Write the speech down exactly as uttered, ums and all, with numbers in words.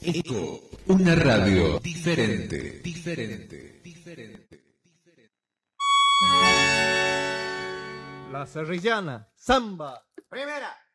Eco, una radio diferente, diferente, diferente, diferente. La Cerrillana, samba. Primera.